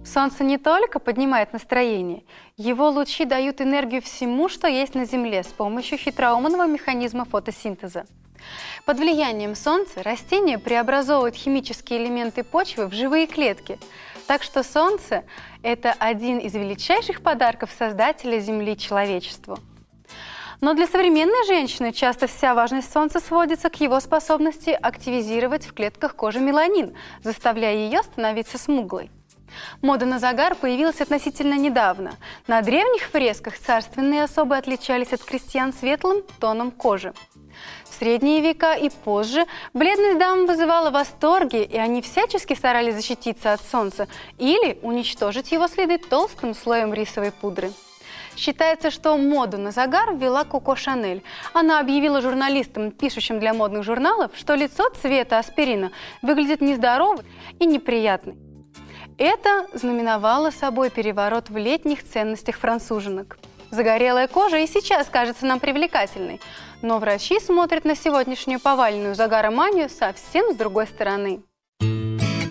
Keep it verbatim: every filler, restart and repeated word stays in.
Солнце не только поднимает настроение, его лучи дают энергию всему, что есть на Земле, с помощью хитроумного механизма фотосинтеза. Под влиянием Солнца растения преобразовывают химические элементы почвы в живые клетки. Так что Солнце – это один из величайших подарков Создателя Земли человечеству. Но для современной женщины часто вся важность Солнца сводится к его способности активизировать в клетках кожи меланин, заставляя ее становиться смуглой. Мода на загар появилась относительно недавно. На древних фресках царственные особы отличались от крестьян светлым тоном кожи. В средние века и позже бледность дам вызывала восторги, и они всячески старались защититься от солнца или уничтожить его следы толстым слоем рисовой пудры. Считается, что моду на загар ввела Коко Шанель. Она объявила журналистам, пишущим для модных журналов, что лицо цвета аспирина выглядит нездоровым и неприятным. Это знаменовало собой переворот в летних ценностях француженок. Загорелая кожа и сейчас кажется нам привлекательной, но врачи смотрят на сегодняшнюю поваленную загароманию совсем с другой стороны.